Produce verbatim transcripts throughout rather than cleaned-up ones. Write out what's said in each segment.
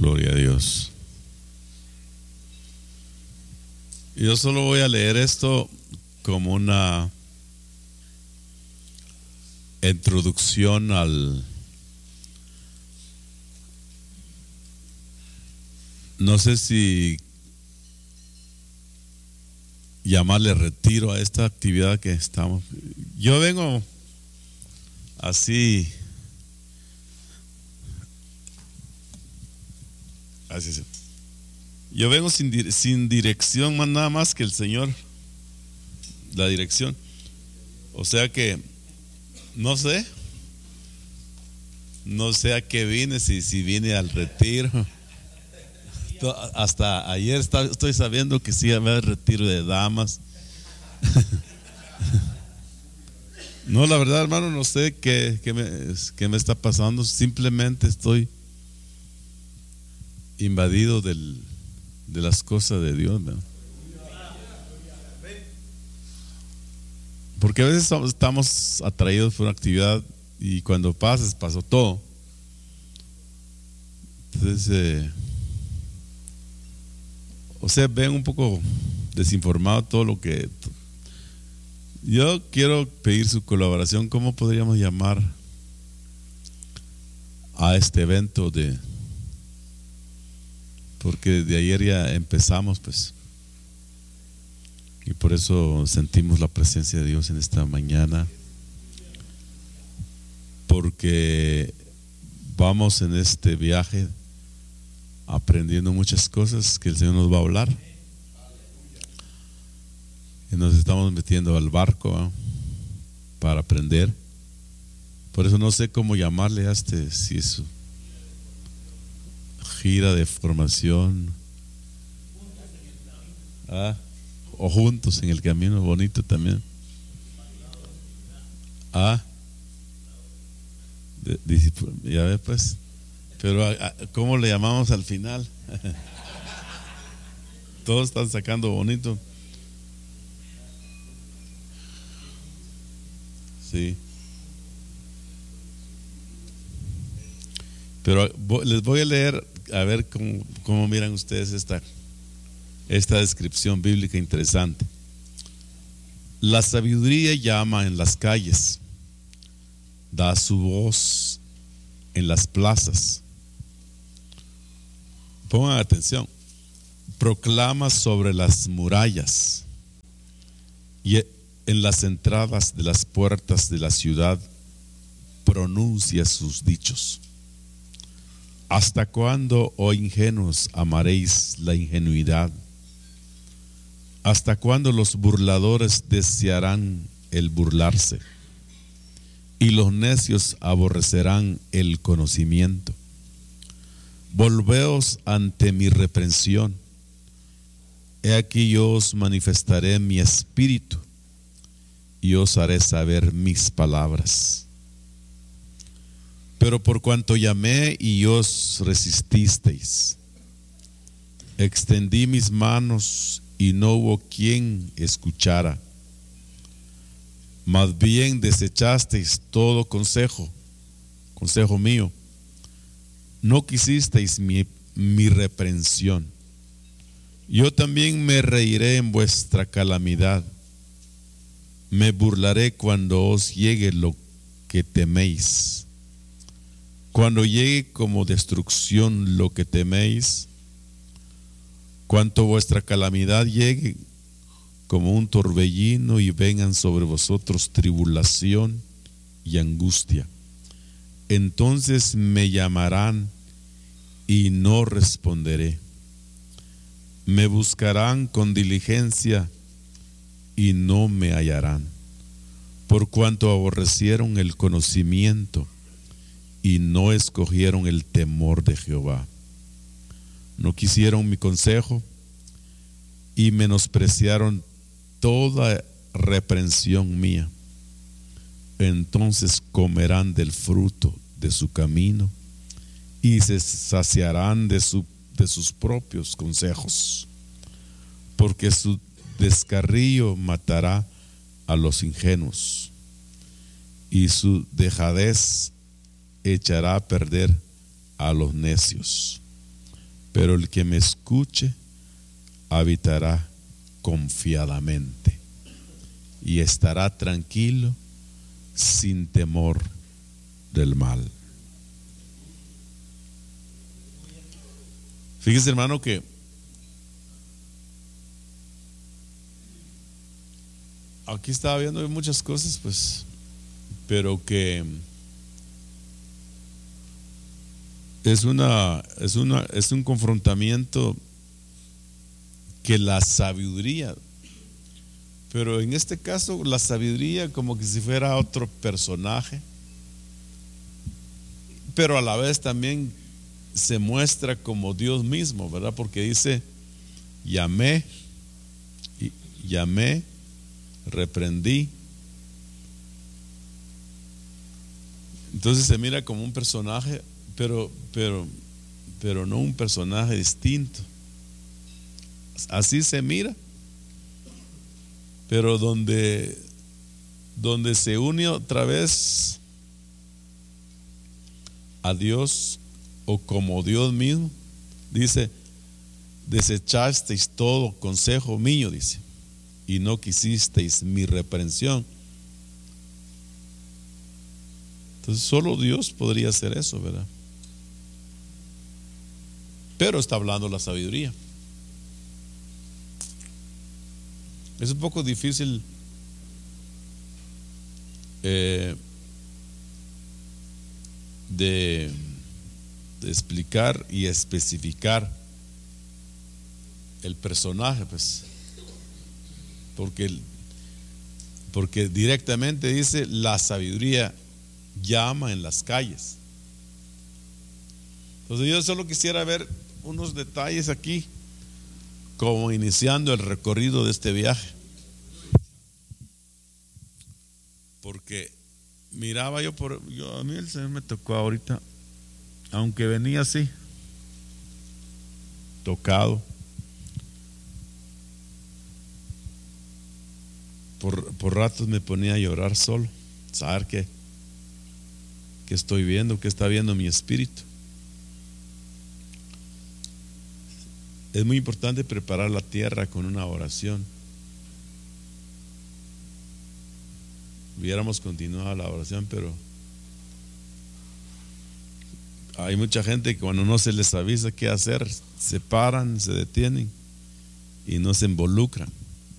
Gloria a Dios. Yo solo voy a leer esto como una introducción al, no sé si llamarle retiro a esta actividad que estamos. Yo vengo así, así es. Yo vengo sin, sin dirección, más nada más que el Señor, la dirección. O sea que no sé, no sé a qué vine, si, si vine al retiro. Hasta ayer está, estoy sabiendo que sí había retiro de damas. No, la verdad, hermano, no sé qué, qué, me, qué me está pasando. Simplemente estoy invadido del, de las cosas de Dios, ¿no? Porque a veces estamos atraídos por una actividad y cuando pasas, pasó todo. Entonces, eh, o sea, ven un poco desinformado todo lo que. Yo quiero pedir su colaboración. ¿Cómo podríamos llamar a este evento de? Porque de ayer ya empezamos, pues, y por eso sentimos la presencia de Dios en esta mañana, porque vamos en este viaje aprendiendo muchas cosas que el Señor nos va a hablar, y nos estamos metiendo al barco, ¿eh? Para aprender. Por eso no sé cómo llamarle a este, si es gira de formación, ah, o juntos en el camino, bonito también. Ah, de, de, ya ves, pues. Pero ¿cómo le llamamos al final? Todos están sacando bonito. Sí. Pero les voy a leer a ver cómo, cómo miran ustedes esta, esta descripción bíblica interesante. La sabiduría llama en las calles, da su voz en las plazas. Pongan atención. Proclama sobre las murallas y en las entradas de las puertas de la ciudad pronuncia sus dichos. ¿Hasta cuándo, oh ingenuos, amaréis la ingenuidad? ¿Hasta cuándo los burladores desearán el burlarse? Y los necios aborrecerán el conocimiento. Volveos ante mi reprensión. He aquí yo os manifestaré mi espíritu y os haré saber mis palabras. Pero por cuanto llamé y os resististeis, extendí mis manos y no hubo quien escuchara. Más bien desechasteis todo consejo, consejo mío. No quisisteis mi, mi reprensión. Yo también me reiré en vuestra calamidad. Me burlaré cuando os llegue lo que teméis. Cuando llegue como destrucción lo que teméis, cuanto vuestra calamidad llegue como un torbellino y vengan sobre vosotros tribulación y angustia, entonces me llamarán y no responderé. Me buscarán con diligencia y no me hallarán, por cuanto aborrecieron el conocimiento y no escogieron el temor de Jehová. No quisieron mi consejo y menospreciaron toda reprensión mía. Entonces comerán del fruto de su camino y se saciarán de, su, de sus propios consejos, porque su descarrío matará a los ingenuos y su dejadez echará a perder a los necios. pero el que me escuche habitará confiadamente y estará tranquilo sin temor del mal. Fíjese, hermano, que aquí estaba viendo muchas cosas, pues, pero que es una, es una, es un confrontamiento que la sabiduría, pero en este caso la sabiduría como que si fuera otro personaje, pero a la vez también se muestra como Dios mismo, ¿verdad? Porque dice: llamé, llamé, reprendí. Entonces se mira como un personaje, pero, pero, pero no un personaje distinto. Así se mira, pero donde, donde se une otra vez a Dios, o como Dios mismo, dice: desechasteis todo consejo mío, dice, y no quisisteis mi reprensión. Entonces solo Dios podría hacer eso, ¿verdad? Pero está hablando la sabiduría. Es un poco difícil eh, de, de explicar y especificar el personaje, pues, porque, porque directamente dice: la sabiduría llama en las calles. Entonces yo solo quisiera ver unos detalles aquí, como iniciando el recorrido de este viaje, porque miraba yo por yo a mí el Señor me tocó ahorita, aunque venía así tocado por, por ratos me ponía a llorar solo, saber que que estoy viendo, que está viendo mi espíritu. Es muy importante preparar la tierra con una oración. Hubiéramos continuado la oración, pero hay mucha gente que cuando no se les avisa qué hacer, se paran, se detienen y no se involucran.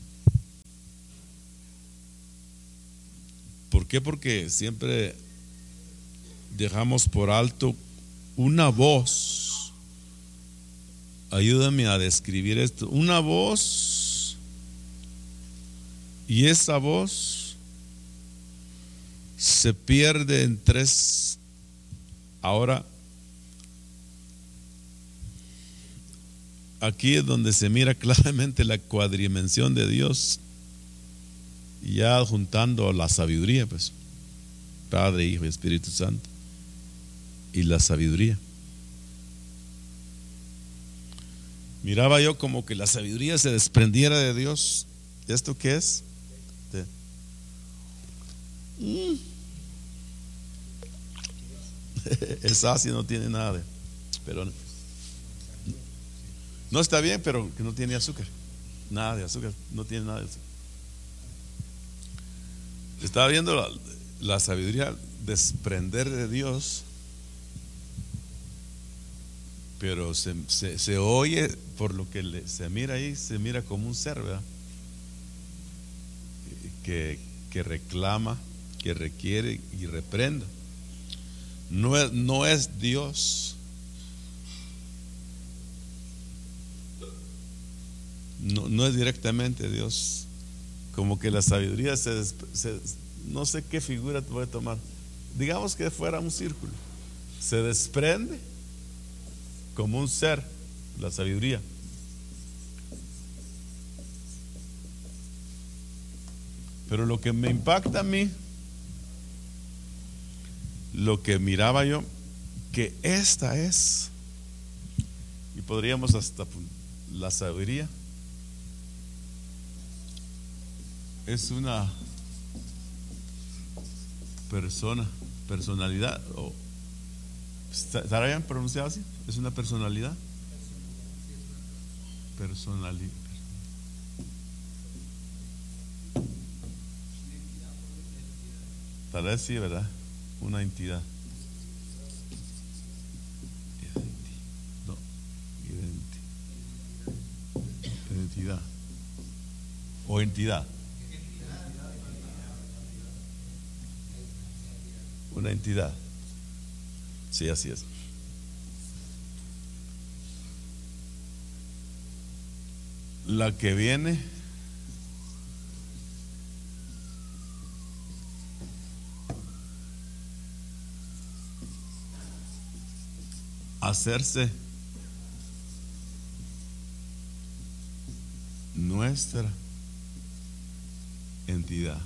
¿Por qué? Porque siempre dejamos por alto una voz. Ayúdame a describir esto. Una voz, y esa voz se pierde en tres. Ahora, aquí es donde se mira claramente la cuadrimensión de Dios, ya juntando la sabiduría, pues, Padre, Hijo y Espíritu Santo, y la sabiduría. Miraba yo como que la sabiduría se desprendiera de Dios. ¿Esto qué es? De... Mm. Es ácido, no tiene nada de, pero no, no está bien, pero que no tiene azúcar. Nada de azúcar, no tiene nada de azúcar. Estaba viendo la, la sabiduría desprender de Dios, pero se, se, se oye, por lo que le, se mira ahí, se mira como un ser, ¿verdad? Que, que reclama, que requiere y reprende. No es, no es Dios. No, no es directamente Dios. Como que la sabiduría se, se no sé qué figura te voy a tomar. Digamos que fuera un círculo. Se desprende como un ser, la sabiduría. Pero lo que me impacta a mí, lo que miraba yo, que esta es, y podríamos hasta la sabiduría, es una persona, personalidad, o ¿estará bien pronunciado así? Es una personalidad. Personalidad. Tal vez sí, ¿verdad? Una entidad. No, identi- identidad. O entidad. Una entidad. Sí, así es. La que viene a hacerse nuestra entidad.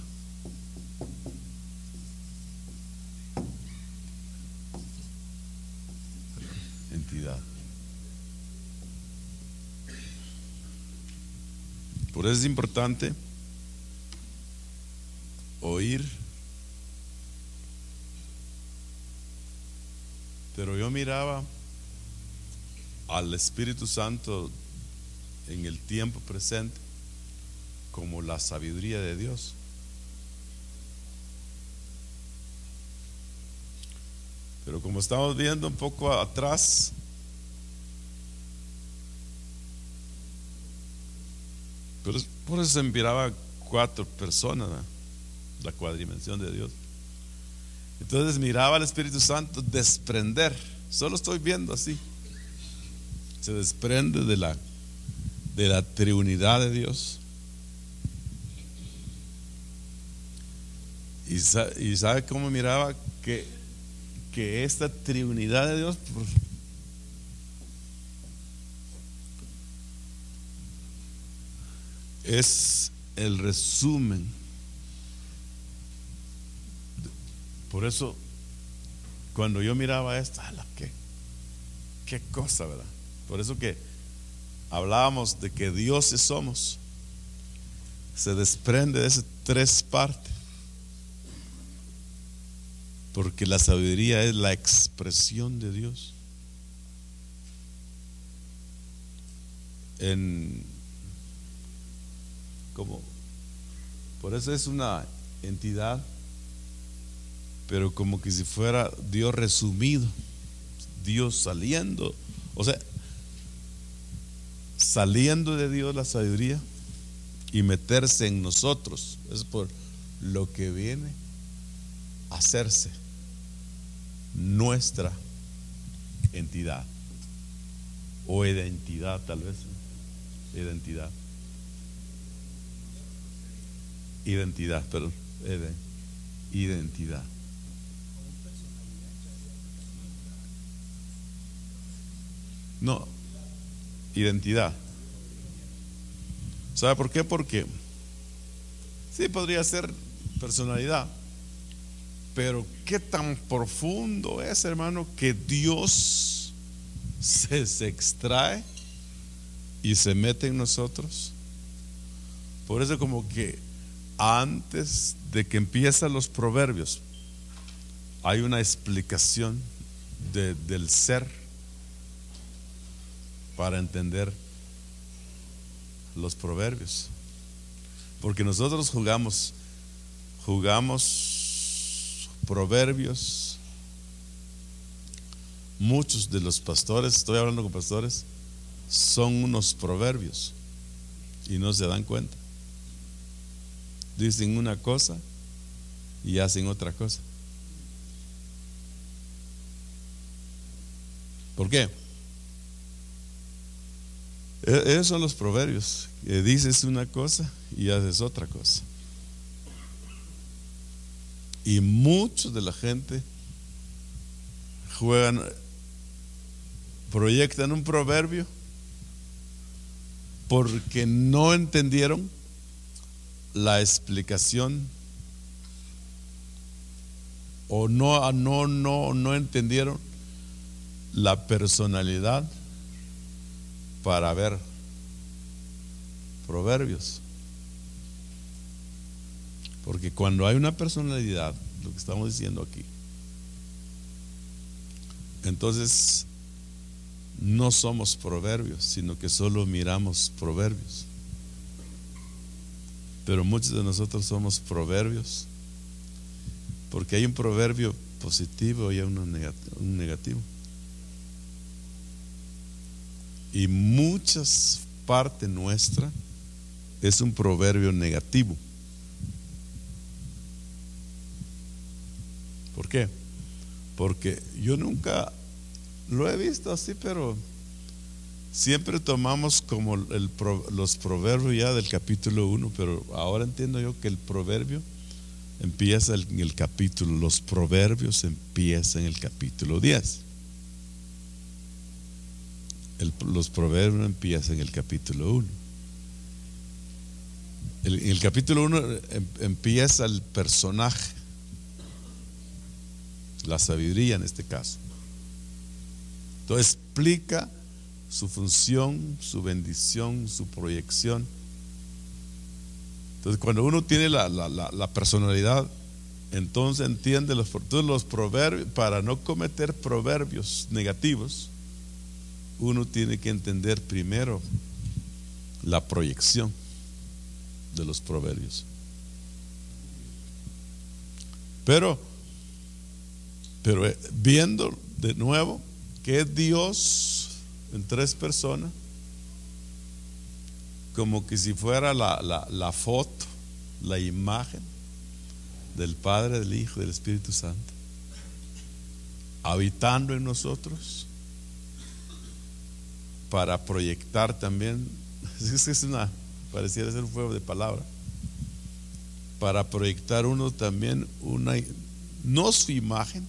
Entidad. Por eso es importante oír. Pero yo miraba al Espíritu Santo en el tiempo presente como la sabiduría de Dios. Pero como estamos viendo un poco atrás, pero por eso se miraba cuatro personas, ¿verdad? La cuadrimensión de Dios. Entonces miraba al Espíritu Santo desprender, solo estoy viendo así, se desprende de la de la triunidad de Dios. Y, y sabe cómo miraba que, que esta triunidad de Dios pues, es el resumen. Por eso cuando yo miraba esto, ¡ala, qué, qué cosa, ¿verdad? Por eso que hablábamos de que dioses somos, se desprende de esas tres partes, porque la sabiduría es la expresión de Dios. En como por eso es una entidad, pero como que si fuera Dios resumido, Dios saliendo, o sea, saliendo de Dios la sabiduría y meterse en nosotros. Es por lo que viene a hacerse nuestra entidad o identidad, tal vez. Identidad. Identidad, perdón. Identidad. No, identidad. ¿Sabe por qué? Porque sí podría ser personalidad, pero qué tan profundo es, hermano, que Dios se, se extrae y se mete en nosotros. Por eso como que antes de que empiezan los proverbios hay una explicación de, del ser para entender los proverbios, porque nosotros jugamos jugamos proverbios. Muchos de los pastores, estoy hablando con pastores, son unos proverbios y no se dan cuenta. Dicen una cosa y hacen otra cosa. ¿Por qué? Esos son los proverbios, que dices una cosa y haces otra cosa. Y muchos de la gente juegan, proyectan un proverbio porque no entendieron la explicación o no, no, no, no entendieron la personalidad para ver proverbios. Porque cuando hay una personalidad, lo que estamos diciendo aquí, entonces no somos proverbios, sino que solo miramos proverbios. Pero muchos de nosotros somos proverbios, porque hay un proverbio positivo y hay uno un negativo. Y muchas parte nuestra es un proverbio negativo. ¿Por qué? Porque yo nunca lo he visto así, pero siempre tomamos como el, los proverbios ya del capítulo uno, pero ahora entiendo yo que el proverbio empieza en el capítulo, los proverbios empiezan en el capítulo diez. El, los proverbios empiezan en el capítulo uno. El, en el capítulo uno em, empieza el personaje, la sabiduría en este caso. Entonces explica su función, su bendición, su proyección. Entonces cuando uno tiene la, la, la, la personalidad, entonces entiende los, todos los proverbios. Para no cometer proverbios negativos, uno tiene que entender primero la proyección de los proverbios. Pero, pero viendo de nuevo que es Dios en tres personas, como que si fuera la, la, la foto, la imagen del Padre, del Hijo y del Espíritu Santo, habitando en nosotros, para proyectar también. Es, es una, pareciera ser un juego de palabras, para proyectar uno también una, no su imagen,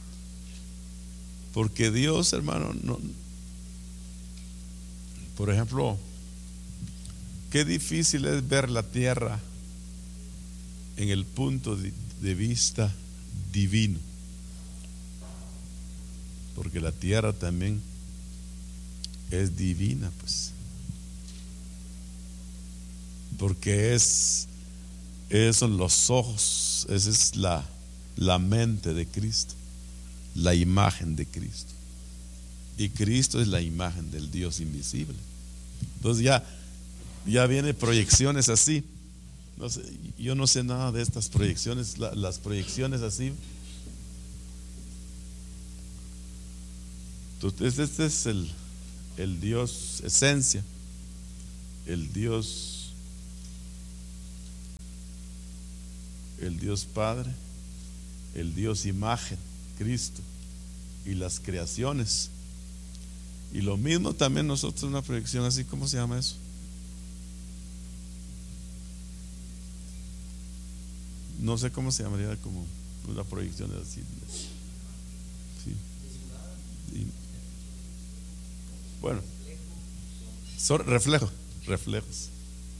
porque Dios, hermano, no, por ejemplo, qué difícil es ver la tierra en el punto de, de vista divino, porque la tierra también es divina, pues, porque es, esos son los ojos, esa es la, la mente de Cristo, la imagen de Cristo, y Cristo es la imagen del Dios invisible. Entonces ya, ya viene proyecciones así. No sé, yo no sé nada de estas proyecciones, la, las proyecciones así. Entonces este es el el Dios esencia, el Dios, el Dios Padre, el Dios imagen, Cristo, y las creaciones. Y lo mismo también nosotros, una proyección así. ¿Cómo se llama eso? No sé cómo se llamaría, como una proyección así. Sí. Y, bueno, son reflejos, reflejos.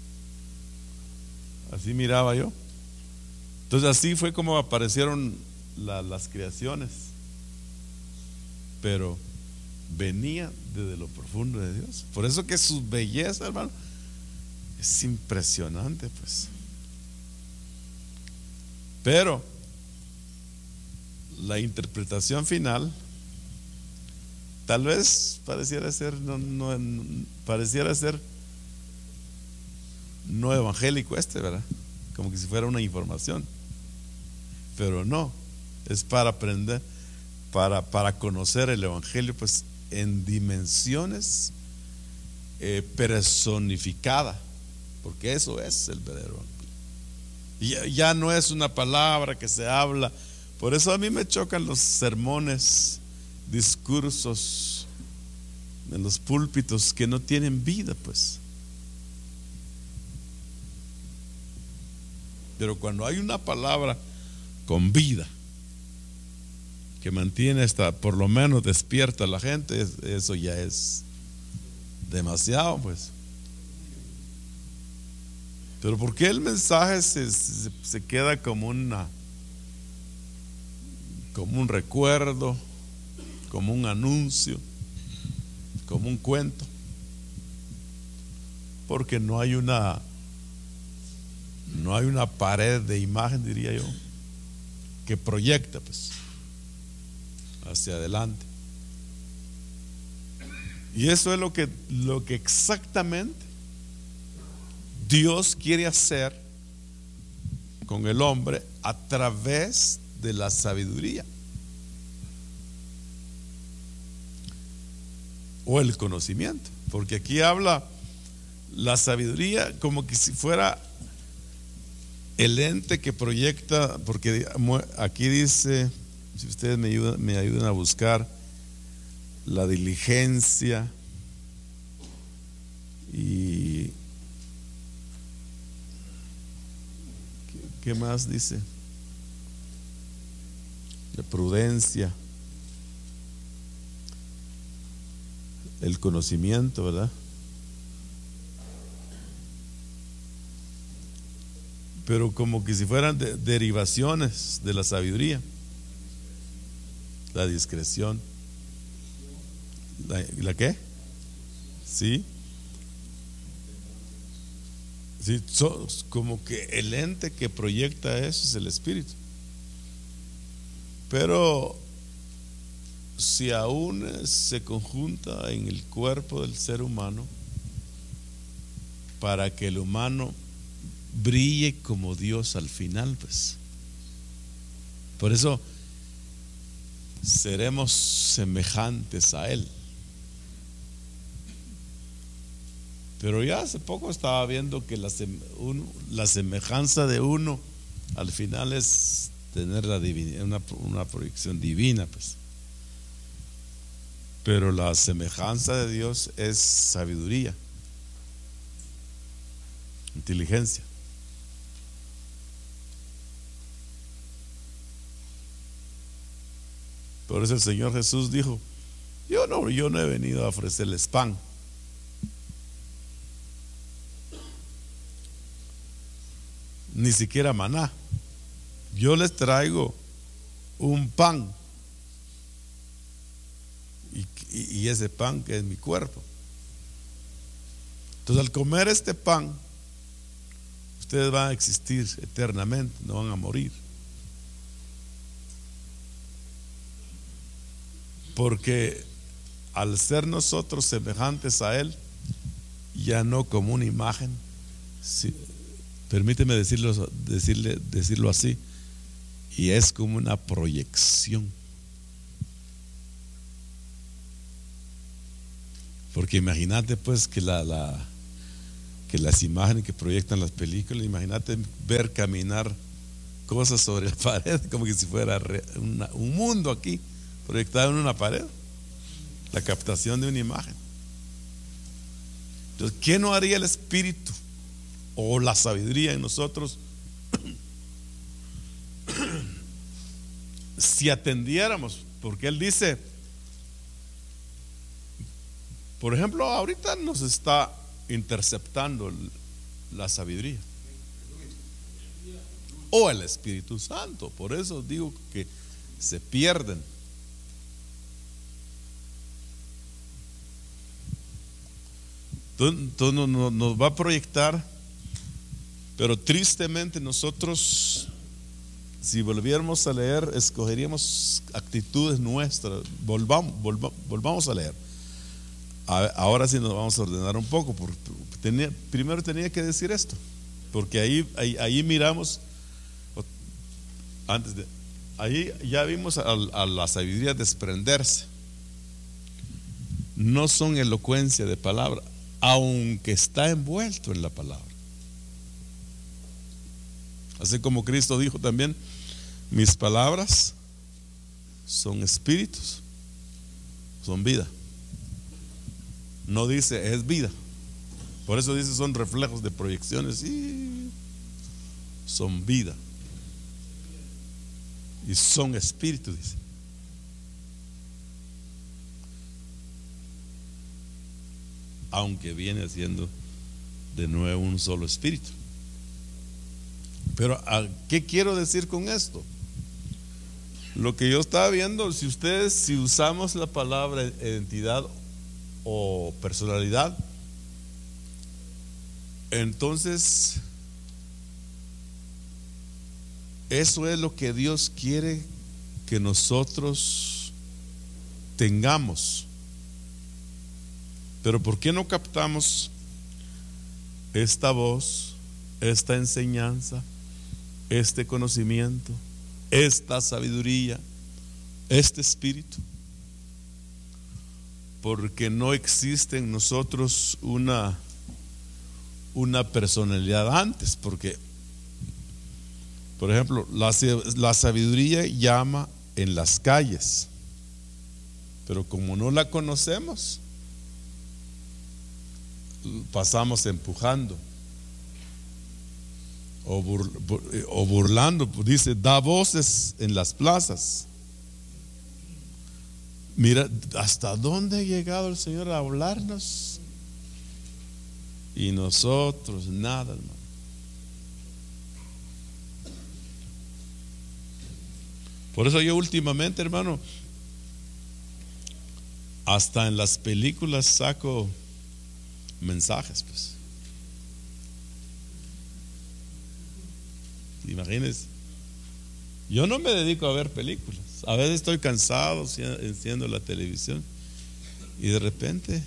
Así miraba yo. Entonces así fue como aparecieron la, las creaciones, pero venía desde lo profundo de Dios. Por eso que su belleza, hermano, es impresionante, pues. Pero la interpretación final tal vez pareciera ser no, no, no, pareciera ser no evangélico este, ¿verdad? Como que si fuera una información, pero no, es para aprender, para, para conocer el evangelio, pues en dimensiones eh, personificada, porque eso es el verdadero evangelio. Ya, ya no es una palabra que se habla. Por eso a mí me chocan los sermones, discursos en los púlpitos que no tienen vida, pues. Pero cuando hay una palabra con vida que mantiene hasta por lo menos despierta a la gente, eso ya es demasiado, pues. Pero ¿por qué el mensaje se, se, se queda como una como un recuerdo, como un anuncio, como un cuento? Porque no hay una no hay una pared de imagen, diría yo, que proyecta, pues, hacia adelante. Y eso es lo que, lo que exactamente Dios quiere hacer con el hombre a través de la sabiduría o el conocimiento, porque aquí habla la sabiduría como que si fuera el ente que proyecta, porque aquí dice, si ustedes me ayudan, me ayudan a buscar la diligencia y ¿qué, qué más dice? La prudencia, el conocimiento, ¿verdad? Pero como que si fueran de, derivaciones de la sabiduría. La discreción. ¿La, ¿la qué? Sí. Sí, so, como que el ente que proyecta eso es el espíritu. Pero si aún se conjunta en el cuerpo del ser humano para que el humano brille como Dios al final, pues por eso seremos semejantes a Él. Pero ya hace poco estaba viendo que la, un, la semejanza de uno al final es tener la divinidad, una, una proyección divina, pues. Pero la semejanza de Dios es sabiduría, inteligencia. Por eso el Señor Jesús dijo: yo no, yo no he venido a ofrecerles pan, ni siquiera maná. Yo les traigo un pan, y, y, y ese pan que es mi cuerpo. Entonces, al comer este pan, ustedes van a existir eternamente, no van a morir. Porque al ser nosotros semejantes a Él, ya no como una imagen, sí, permíteme decirlo, decirle, decirlo así, y es como una proyección. Porque imagínate pues que la, la que las imágenes que proyectan las películas, imagínate ver caminar cosas sobre la pared como que si fuera una, un mundo aquí proyectado en una pared, la captación de una imagen. Entonces, ¿qué no haría el espíritu o la sabiduría en nosotros si atendiéramos? Porque Él dice, por ejemplo, ahorita nos está interceptando la sabiduría o el Espíritu Santo. Por eso digo que se pierden. Entonces nos, nos va a proyectar, pero tristemente nosotros, si volviéramos a leer, escogeríamos actitudes nuestras. Volvamos, volvamos, volvamos a leer. Ahora sí nos vamos a ordenar un poco, porque tenía, primero tenía que decir esto, porque ahí, ahí, ahí miramos, antes de, ahí ya vimos a, a la sabiduría desprenderse. No son elocuencia de palabra, aunque está envuelto en la palabra. Así como Cristo dijo también: mis palabras son espíritus, son vida. No dice es vida. Por eso dice son reflejos de proyecciones, y son vida y son espíritu, dice. Aunque viene siendo de nuevo un solo espíritu. Pero ¿a qué quiero decir con esto? Lo que yo estaba viendo, si ustedes, si usamos la palabra identidad o personalidad, entonces eso es lo que Dios quiere que nosotros tengamos. Pero ¿por qué no captamos esta voz, esta enseñanza, este conocimiento, esta sabiduría, este espíritu? Porque no existe en nosotros una, una personalidad antes. Porque, por ejemplo, la, la sabiduría llama en las calles, pero como no la conocemos, pasamos empujando o, bur, o burlando. Dice, da voces en las plazas. Mira hasta dónde ha llegado el Señor a hablarnos, y nosotros nada, hermano. Por eso yo últimamente, hermano, hasta en las películas saco mensajes, pues. Imagínense, yo no me dedico a ver películas. A veces estoy cansado, enciendo la televisión y de repente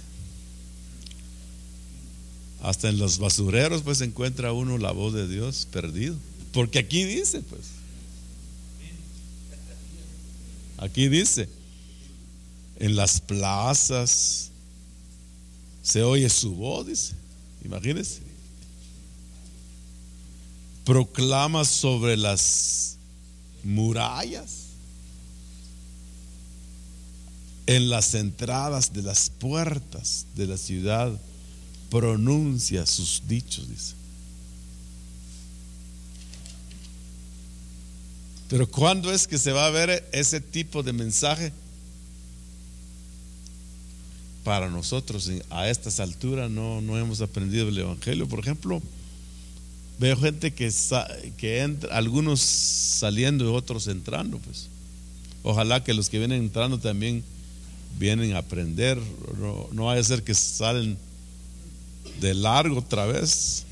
hasta en los basureros pues encuentra uno la voz de Dios perdido. Porque aquí dice, pues, aquí dice, en las plazas se oye su voz, dice. Imagínense. Proclama sobre las murallas, en las entradas de las puertas de la ciudad, pronuncia sus dichos, dice. Pero ¿cuándo es que se va a ver ese tipo de mensaje? Para nosotros a estas alturas no, no hemos aprendido el evangelio. Por ejemplo, veo gente que, que entra, algunos saliendo y otros entrando, pues. Ojalá que los que vienen entrando también vienen a aprender. No, no vaya a ser que salen de largo otra vez.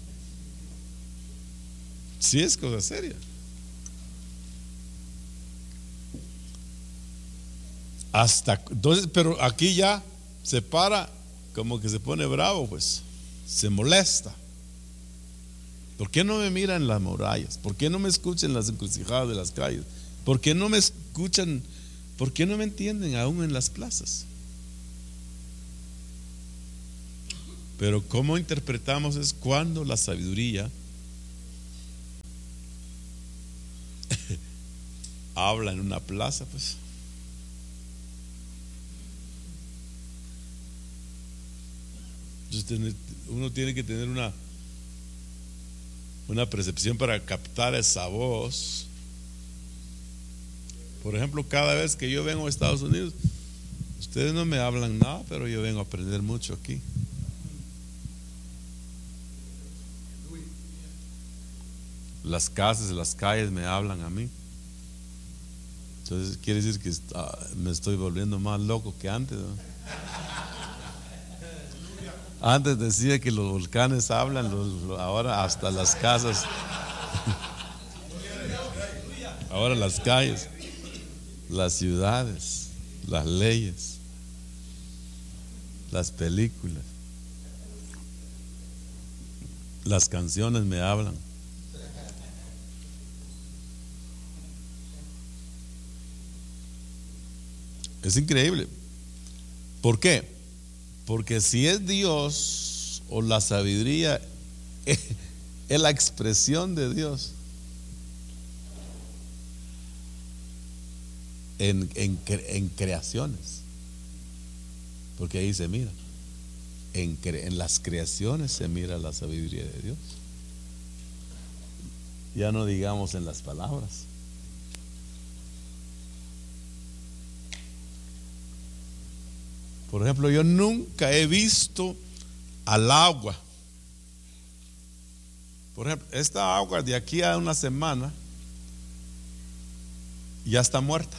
Sí, es cosa seria. Hasta entonces, pero aquí ya se para, como que se pone bravo, pues se molesta. ¿Por qué no me miran en las murallas? ¿Por qué no me escuchan en las encrucijadas de las calles? ¿Por qué no me escuchan? ¿Por qué no me entienden aún en las plazas? Pero ¿cómo interpretamos es cuando la sabiduría habla en una plaza, pues? Uno tiene que tener una una percepción para captar esa voz. Por ejemplo, cada vez que yo vengo a Estados Unidos, ustedes no me hablan nada, pero yo vengo a aprender mucho aquí. Las casas, las calles me hablan a mí. Entonces quiere decir que está, me estoy volviendo más loco que antes, ¿no? Antes decía que los volcanes hablan, los, ahora hasta las casas. Ahora las calles, las ciudades, las leyes, las películas, las canciones me hablan. Es increíble. ¿Por qué? Porque si es Dios o la sabiduría es, es la expresión de Dios en, en, en creaciones, porque ahí se mira en, en las creaciones se mira la sabiduría de Dios, ya no digamos en las palabras. Por ejemplo, yo nunca he visto al agua. Por ejemplo, esta agua de aquí a una semana ya está muerta.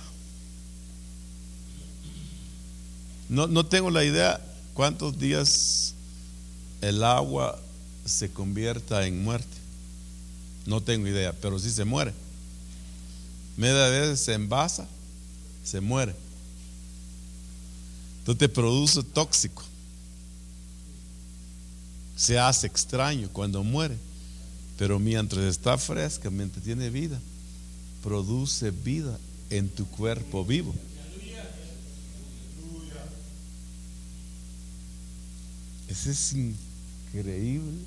No, no tengo la idea cuántos días el agua se convierta en muerte. No tengo idea, pero sí se muere. Media vez se envasa, se muere. Entonces te produce tóxico. se hace extraño cuando muere, pero mientras está fresca, mientras tiene vida, produce vida en tu cuerpo vivo. Eso es increíble,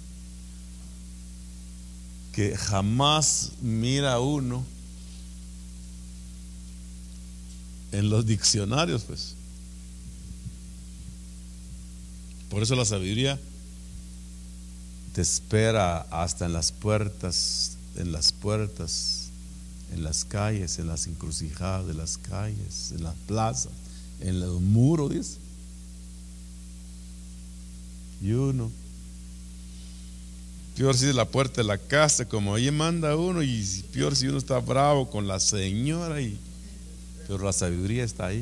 que jamás mira uno en los diccionarios, pues. Por eso la sabiduría te espera hasta en las puertas, en las puertas, en las calles, en las encrucijadas de las calles, en las plazas, en los muros, dice. Y uno, peor si es la puerta de la casa, como ahí manda uno, y peor si uno está bravo con la señora, y, pero la sabiduría está ahí.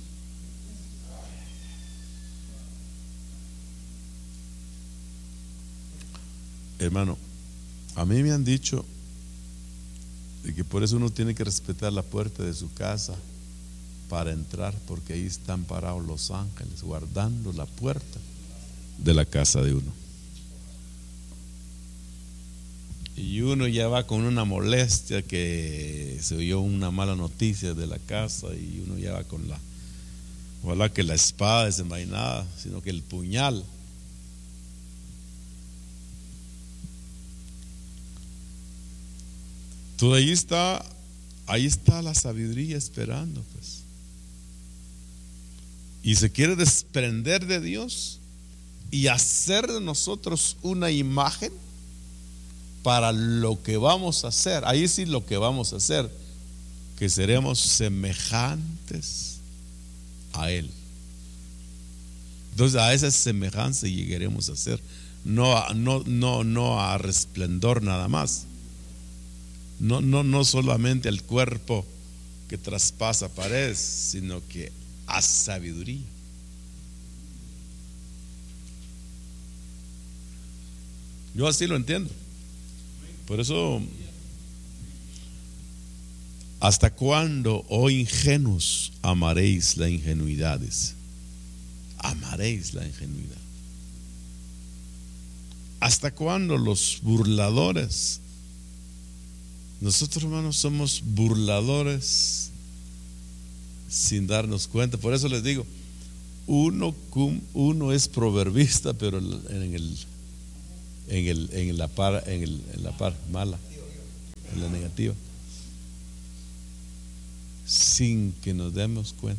Hermano, a mí me han dicho de que por eso uno tiene que respetar la puerta de su casa para entrar, porque ahí están parados los ángeles guardando la puerta de la casa de uno. Y uno ya va con una molestia, que se oyó una mala noticia de la casa, y uno ya va con la, ojalá que la espada desenvainada, sino que el puñal. Todo ahí está, ahí está la sabiduría esperando, pues. Y se quiere desprender de Dios y hacer de nosotros una imagen para lo que vamos a hacer. Ahí sí lo que vamos a hacer, que seremos semejantes a Él. Entonces a esa semejanza llegaremos a ser, no a, no, no, no a resplendor nada más. No, no, no solamente al cuerpo que traspasa paredes, sino que a sabiduría. Yo así lo entiendo. Por eso, ¿hasta cuándo, oh ingenuos, amaréis la ingenuidad? Amaréis la ingenuidad. ¿Hasta cuándo los burladores? Nosotros, hermanos, somos burladores sin darnos cuenta. Por eso les digo, uno, uno es proverbista, pero en el en el en la par en, el, en la par mala, en la negativa, sin que nos demos cuenta.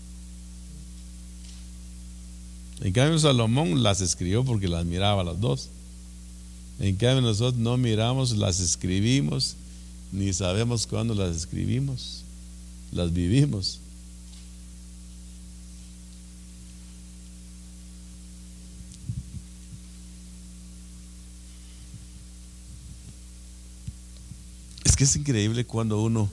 En cambio, Salomón las escribió porque las miraba las dos. En cambio, nosotros no miramos, las escribimos, ni sabemos cuándo las escribimos, las vivimos. Es que es increíble cuando uno,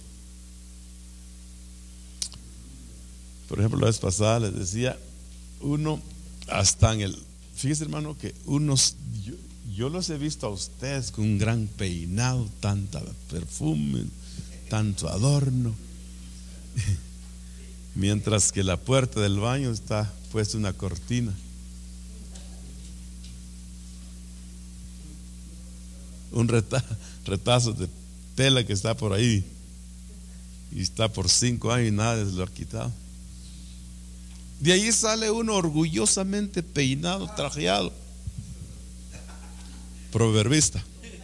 por ejemplo, la vez pasada les decía, uno hasta en el, fíjese, hermano, que unos, yo, yo los he visto a ustedes con un gran peinado, tanta perfume, tanto adorno, mientras que la puerta del baño está puesta una cortina, un reta, retazo de tela que está por ahí, y está por cinco años y nadie se lo ha quitado. De ahí sale uno orgullosamente peinado, trajeado, proverbista.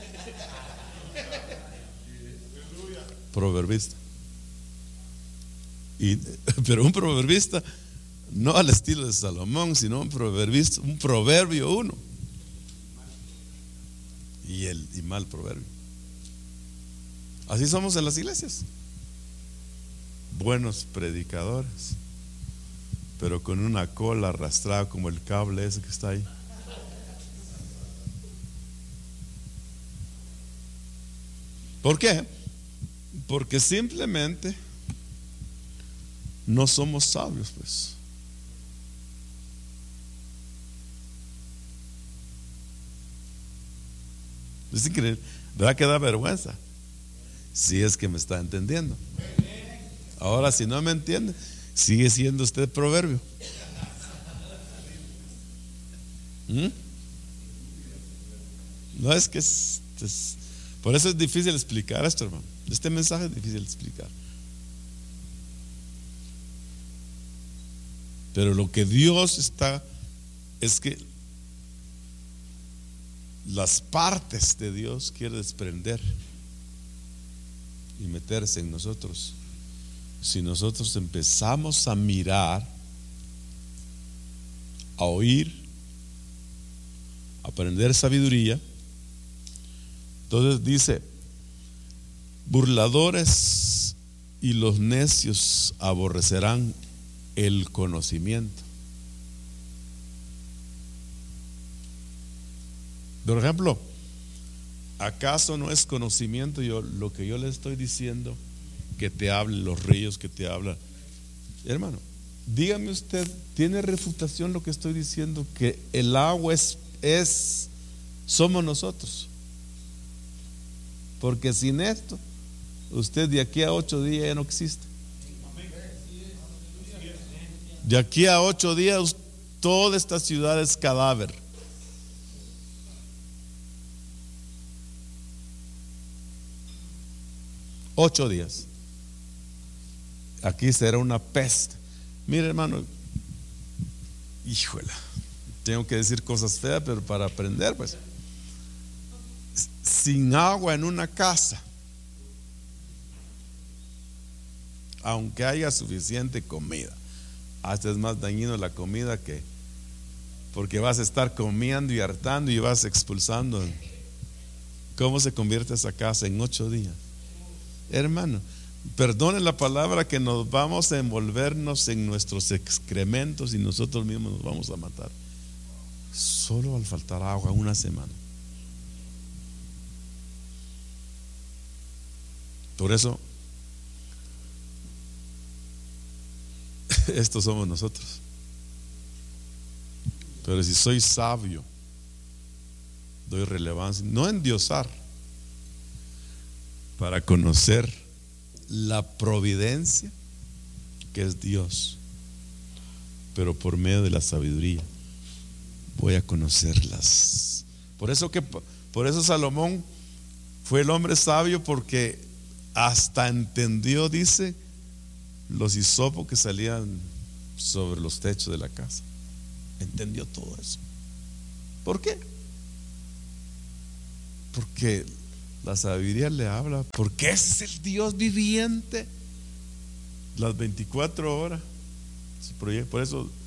Proverbista. Y, pero un proverbista no al estilo de Salomón, sino un proverbista, un proverbio uno. Y el y mal proverbio. Así somos en las iglesias. Buenos predicadores, pero con una cola arrastrada como el cable ese que está ahí. ¿Por qué? Porque simplemente no somos sabios, pues. Es increíble, ¿verdad que da vergüenza? Si es que me está entendiendo. Ahora, si no me entiende, sigue siendo usted proverbio. ¿Mm? No es que es, es, por eso es difícil explicar esto, hermano. Este mensaje es difícil de explicar. Pero lo que Dios está es que las partes de Dios quiere desprender y meterse en nosotros. Si nosotros empezamos a mirar, a oír, a aprender sabiduría, entonces dice: burladores y los necios aborrecerán el conocimiento. Por ejemplo, ¿acaso no es conocimiento yo lo que yo le estoy diciendo? Que te hablen los ríos, que te habla. Hermano, dígame usted, ¿tiene refutación lo que estoy diciendo? Que el agua es, es somos nosotros. Porque sin esto, usted de aquí a ocho días ya no existe. De aquí a ocho días, toda esta ciudad es cadáver. Ocho días. Aquí será una peste. Mire, hermano, híjole, tengo que decir cosas feas, pero para aprender, pues, sin agua en una casa, aunque haya suficiente comida, hasta es más dañino la comida, que porque vas a estar comiendo y hartando y vas expulsando. ¿Cómo se convierte esa casa en ocho días? Hermano, perdone la palabra, que nos vamos a envolvernos en nuestros excrementos y nosotros mismos nos vamos a matar, solo al faltar agua una semana. Por eso, estos somos nosotros. Pero si soy sabio, doy relevancia, no endiosar, para conocer la providencia que es Dios, pero por medio de la sabiduría voy a conocerlas. Por eso que por eso Salomón fue el hombre sabio, porque hasta entendió, dice, los hisopos que salían sobre los techos de la casa. Entendió todo eso. ¿Por qué? Porque la sabiduría le habla, porque ese es el Dios viviente las veinticuatro horas. Por eso